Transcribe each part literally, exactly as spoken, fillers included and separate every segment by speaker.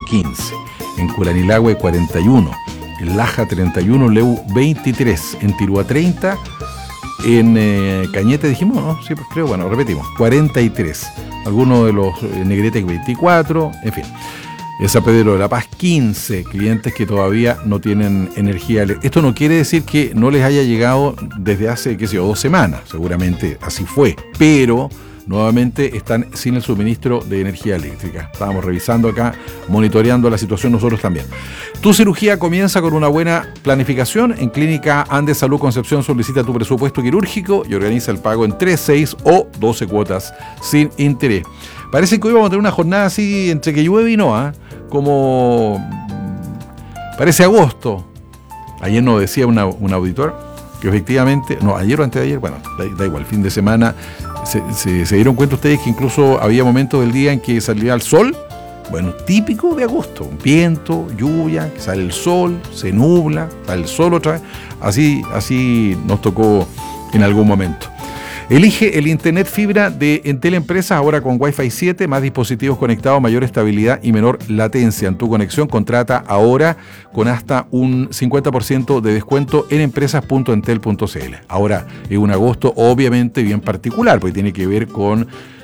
Speaker 1: quince, en Curanilagüe cuarenta y uno, en Laja treinta y uno, Leu veintitrés, en Tirúa treinta, en eh, Cañete dijimos, ¿no? Sí, pues creo, bueno, repetimos, cuarenta y tres, algunos de los eh, Negrete veinticuatro, en fin. En San Pedro de la Paz, quince clientes que todavía no tienen energía. Esto no quiere decir que no les haya llegado desde hace, qué sé yo, dos semanas, seguramente así fue, pero nuevamente están sin el suministro de energía eléctrica. Estábamos revisando acá, monitoreando la situación nosotros también. Tu cirugía comienza con una buena planificación. En Clínica Andes Salud Concepción solicita tu presupuesto quirúrgico y organiza el pago en tres, seis o doce cuotas sin interés. Parece que hoy vamos a tener una jornada así entre que llueve y no, ¿eh? Como parece agosto. Ayer nos decía una, un auditor que efectivamente, no, ayer o antes de ayer, bueno, da, da igual, fin de semana, se, se, se dieron cuenta ustedes que incluso había momentos del día en que salía el sol, bueno, típico de agosto, viento, lluvia, que sale el sol, se nubla, sale el sol otra vez, así, así nos tocó en algún momento. Elige el internet fibra de Entel Empresas, ahora con Wi-Fi siete, más dispositivos conectados, mayor estabilidad y menor latencia. En tu conexión contrata ahora con hasta un cincuenta por ciento de descuento en empresas punto entel punto cl. Ahora es un agosto obviamente bien particular, porque tiene que ver con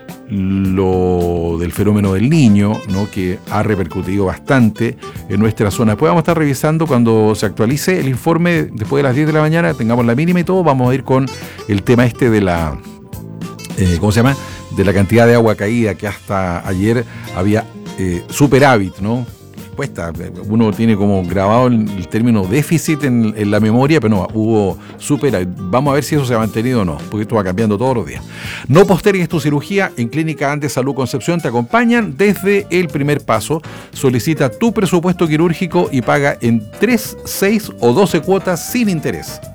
Speaker 1: lo del fenómeno del Niño, ¿no?, que ha repercutido bastante en nuestra zona. Después vamos a estar revisando cuando se actualice el informe después de las diez de la mañana, tengamos la mínima y todo, vamos a ir con el tema este de la eh, ¿cómo se llama? De la cantidad de agua caída, que hasta ayer había eh, superávit, ¿no? Cuesta, uno tiene como grabado el, el término déficit en, en la memoria, pero no, hubo superávit. Vamos a ver si eso se ha mantenido o no, porque esto va cambiando todos los días. No postergues tu cirugía. En Clínica Andes Salud Concepción te acompañan desde el primer paso. Solicita tu presupuesto quirúrgico y paga en tres, seis o doce cuotas sin interés.